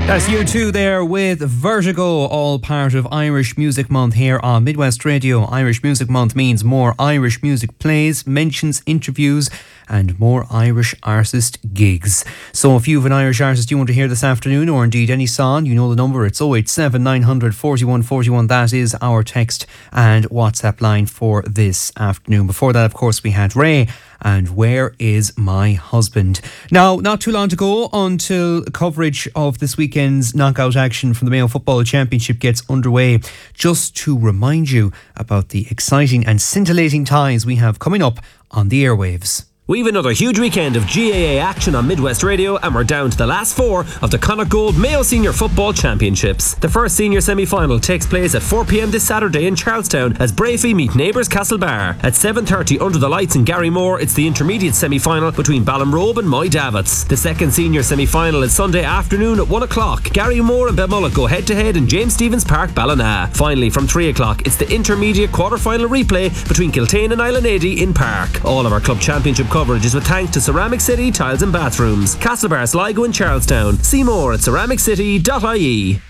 That's U2 there with Vertigo, all part of Irish Music Month here on Midwest Radio. Irish Music Month means more Irish music plays, mentions, interviews and more Irish artist gigs. So if you have an Irish artist you want to hear this afternoon, or indeed any song, you know the number, it's 087 900 41 41. That is our text and WhatsApp line for this afternoon. Before that, of course, we had Ray and Where Is My Husband? Now, not too long to go until coverage of this weekend's knockout action from the Mayo Football Championship gets underway. Just to remind you about the exciting and scintillating ties we have coming up on the airwaves. We've another huge weekend of GAA action on Midwest Radio, and we're down to the last four of the Connacht Gold Mayo Senior Football Championships. The first senior semi-final takes place at 4 p.m. this Saturday in Charlestown as Bravey meet neighbours Castlebar. At 7:30 under the lights in Garrymore, it's the intermediate semi-final between Ballinrobe and Moy Davits. The second senior semi-final is Sunday afternoon at 1 o'clock. Garrymore and Belmullet go head-to-head in James Stephens Park, Ballina. Finally, from 3 o'clock, it's the intermediate quarter-final replay between Kiltane and Islandady in Park. All of our club championship coverage is with thanks to Ceramic City Tiles and Bathrooms, Castlebar, Sligo and Charlestown. See more at ceramiccity.ie.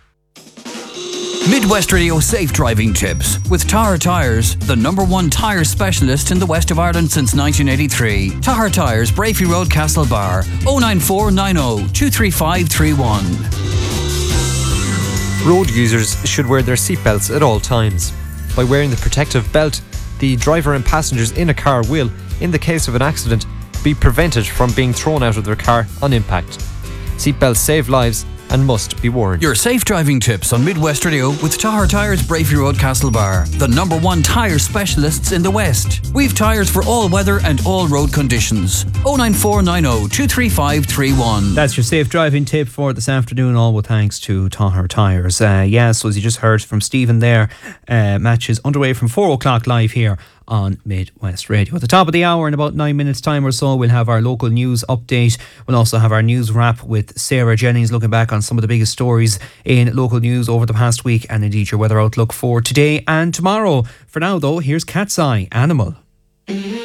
Midwest Radio Safe Driving Tips with Tahar Tyres, the #1 tyre specialist in the west of Ireland since 1983. Tahar Tyres, Brafey Road, Castlebar, 09490 23531. Road users should wear their seatbelts at all times. By wearing the protective belt, the driver and passengers in a car will, in the case of an accident, be prevented from being thrown out of their car on impact. Seatbelts save lives and must be worn. Your safe driving tips on Midwest Radio with Tahar Tyres, Bravey Road, Castlebar, the #1 tyre specialists in the West. We've tyres for all weather and all road conditions. 09490 23531. That's your safe driving tip for this afternoon, all with thanks to Tahar Tyres. So as you just heard from Stephen there, matches underway from 4 o'clock live here on Midwest Radio. At the top of the hour, in about 9 minutes time or so, we'll have our local news update. We'll also have our news wrap with Sarah Jennings, looking back on some of the biggest stories in local news over the past week, and indeed your weather outlook for today and tomorrow. For now though, here's Cat's Eye, Animal.